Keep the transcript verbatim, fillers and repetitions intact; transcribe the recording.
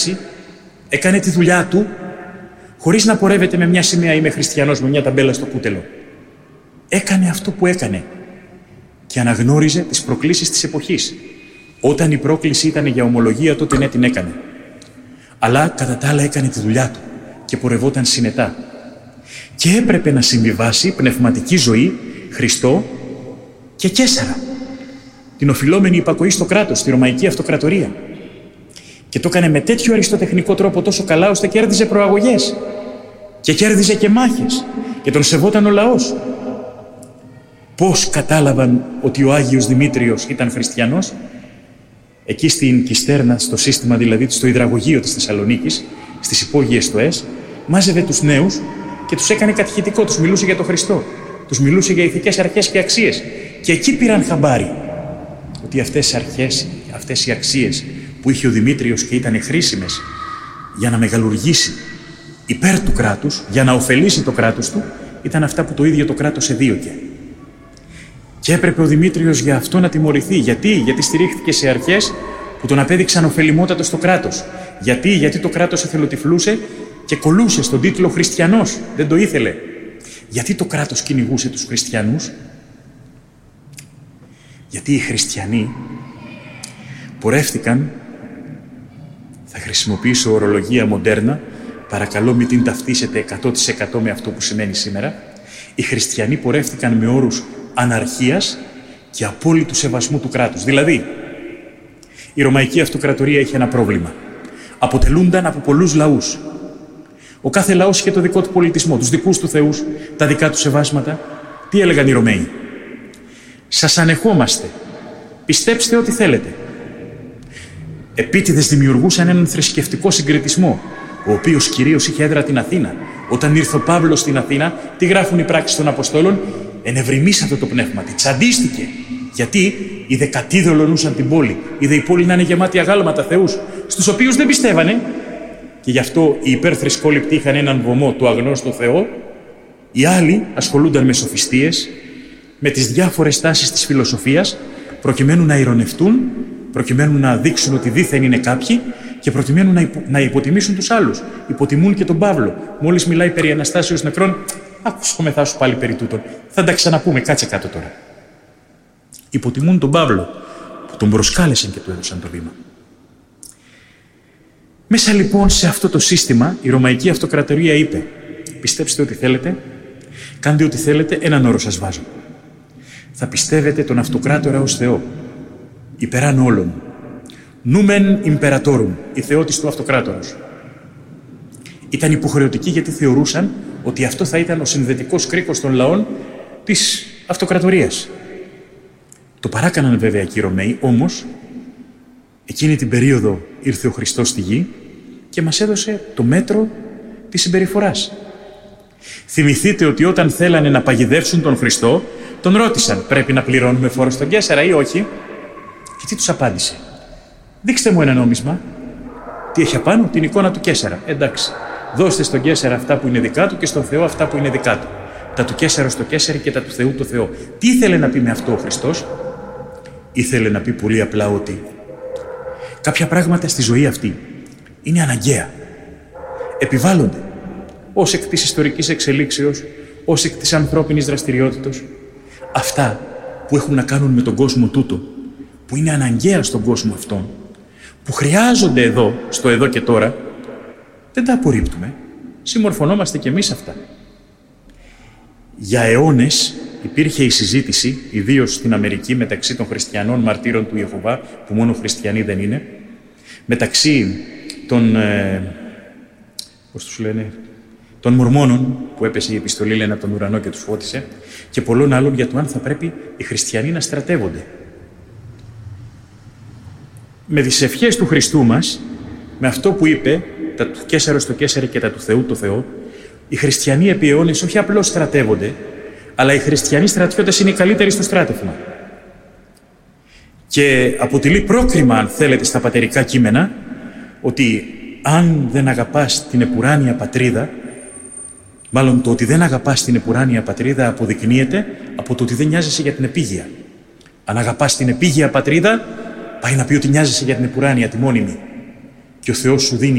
έκανε τη δουλειά του χωρίς να πορεύεται με μια σημαία «Είμαι χριστιανός» με μια ταμπέλα στο κούτελο. Έκανε αυτό που έκανε και αναγνώριζε τις προκλήσεις της εποχής. Όταν η πρόκληση ήταν για ομολογία, τότε ναι, την έκανε. Αλλά κατά τα άλλα έκανε τη δουλειά του και πορευόταν συνετά. Και έπρεπε να συμβιβάσει πνευματική ζωή, Χριστό και Καίσαρα. Την οφειλόμενη υπακοή στο κράτος, στη Ρωμαϊκή Αυτοκρατορία. Και το έκανε με τέτοιο αριστοτεχνικό τρόπο τόσο καλά, ώστε κέρδιζε προαγωγές. Και κέρδιζε και μάχες. Και τον σεβόταν ο λαός. Πώς κατάλαβαν ότι ο Άγιος Δημήτριος ήταν χριστιανός? Εκεί στην Κιστέρνα, στο σύστημα δηλαδή, στο υδραγωγείο της Θεσσαλονίκης, στις υπόγειες στοές, μάζευε τους νέους και τους έκανε κατηχητικό, τους μιλούσε για τον Χριστό. Τους μιλούσε για ηθικές αρχές και αξίες. Και εκεί πήραν χαμπάρι ότι αυτές οι αρχές, αυτές οι αξίες που είχε ο Δημήτριος και ήταν χρήσιμες για να μεγαλουργήσει υπέρ του κράτους, για να ωφελήσει το κράτος του, ήταν αυτά που το ίδιο το κράτος εδίωκε. Και έπρεπε ο Δημήτριος για αυτό να τιμωρηθεί. Γιατί? Γιατί στηρίχθηκε σε αρχές που τον απέδειξαν ωφελημότατο στο κράτος. Γιατί? Γιατί το κράτος εθελοτυφλούσε και κολούσε στον τίτλο χριστιανός. Δεν το ήθελε. Γιατί το κράτος κυνηγούσε τους χριστιανούς? Γιατί οι χριστιανοί πορεύτηκαν, θα χρησιμοποιήσω ορολογία μοντέρνα, παρακαλώ μην την ταυτίσετε εκατό τοις εκατό με αυτό που σημαίνει σήμερα, οι χριστιανοί πορεύτηκαν με όρους αναρχίας και απόλυτου σεβασμού του κράτους. Δηλαδή, η Ρωμαϊκή Αυτοκρατορία είχε ένα πρόβλημα. Αποτελούνταν από πολλούς λαούς. Ο κάθε λαός είχε το δικό του πολιτισμό, τους δικούς του θεούς, τα δικά του σεβάσματα. Τι έλεγαν οι Ρωμαίοι? Σας ανεχόμαστε. Πιστέψτε ό,τι θέλετε. Επίτηδες δημιουργούσαν έναν θρησκευτικό συγκριτισμό, ο οποίος κυρίως είχε έδρα την Αθήνα. Όταν ήρθε ο Παύλος στην Αθήνα, τι γράφουν οι πράξεις των Αποστόλων? Ενευρημίσατε το πνεύμα, τη τσαντίστηκε. Γιατί? Είδε κατίδωλονούσαν την πόλη. Είδε η πόλη να είναι γεμάτη αγάλματα θεούς, στους οποίους δεν πιστεύανε. Και γι' αυτό οι υπερθρησκόληπτοι είχαν έναν βωμό, το αγνώστο Θεό. Οι άλλοι ασχολούνταν με σοφιστίες, με τις διάφορες τάσεις της φιλοσοφίας, προκειμένου να ειρωνευτούν, προκειμένου να δείξουν ότι δήθεν είναι κάποιοι και προκειμένου να, υπο, να υποτιμήσουν τους άλλους. Υποτιμούν και τον Παύλο. Μόλις μιλάει περί Αναστάσεως νεκρών, άκουσομεθά σου πάλι περί τούτων. Θα τα ξαναπούμε, κάτσε κάτω τώρα. Υποτιμούν τον Παύλο, που τον προσκάλεσαν και του έδωσαν το βήμα. Μέσα λοιπόν σε αυτό το σύστημα, η Ρωμαϊκή Αυτοκρατορία είπε: πιστέψτε ό,τι θέλετε, κάντε ό,τι θέλετε, έναν όρο σας βάζω. Θα πιστεύετε τον αυτοκράτορα ως Θεό, υπεράν όλων. Νούμεν Imperatorum, η θεότης του αυτοκράτορος. Ήταν υποχρεωτική γιατί θεωρούσαν ότι αυτό θα ήταν ο συνδετικός κρίκος των λαών της αυτοκρατορίας. Το παράκαναν βέβαια και οι Ρωμαίοι, όμως εκείνη την περίοδο ήρθε ο Χριστός στη γη και μας έδωσε το μέτρο της συμπεριφοράς. Θυμηθείτε ότι όταν θέλανε να παγιδεύσουν τον Χριστό, τον ρώτησαν: πρέπει να πληρώνουμε φόρο στον Καίσαρα ή όχι? Και τι τους απάντησε? Δείξτε μου ένα νόμισμα. Τι έχει απάνω? Την εικόνα του Καίσαρα. Εντάξει. Δώστε στον Καίσαρα αυτά που είναι δικά του και στον Θεό αυτά που είναι δικά του. Τα του Καίσαρα στο Καίσαρι και τα του Θεού το Θεό. Τι ήθελε να πει με αυτό ο Χριστός? Ήθελε να πει πολύ απλά ότι κάποια πράγματα στη ζωή αυτή είναι αναγκαία. Επιβάλλονται ως εκ της ιστορικής εξελίξεως, ως εκ της ανθρώπινης δραστηριότητος. Αυτά που έχουν να κάνουν με τον κόσμο τούτο, που είναι αναγκαία στον κόσμο αυτόν, που χρειάζονται εδώ, στο εδώ και τώρα, δεν τα απορρίπτουμε. Συμμορφωνόμαστε κι εμείς αυτά. Για αιώνες υπήρχε η συζήτηση, ιδίως στην Αμερική, μεταξύ των χριστιανών μαρτύρων του Ιεχωβά, που μόνο χριστιανοί δεν είναι, μεταξύ των, ε, πώς τους λένε, των Μορμόνων, που έπεσε η επιστολή, λένε, από τον ουρανό και τους φώτισε, και πολλών άλλων για το αν θα πρέπει οι χριστιανοί να στρατεύονται. Με τις ευχές του Χριστού μας, με αυτό που είπε, τα του Καίσαρος το Καίσαρι και τα του Θεού το Θεό, οι χριστιανοί επί αιώνες όχι απλώς στρατεύονται, αλλά οι χριστιανοί στρατιώτες είναι οι καλύτεροι στο στράτευμα. Και αποτελεί πρόκριμα, αν θέλετε, στα πατερικά κείμενα, ότι αν δεν αγαπάς την επουράνια πατρίδα, μάλλον το ότι δεν αγαπάς την επουράνια πατρίδα αποδεικνύεται από το ότι δεν νοιάζεσαι για την επίγεια. Αν αγαπάς την επίγεια πατρίδα, πάει να πει ότι νοιάζεσαι για την επουράνια, τη μόνιμη. και ο Θεός σου δίνει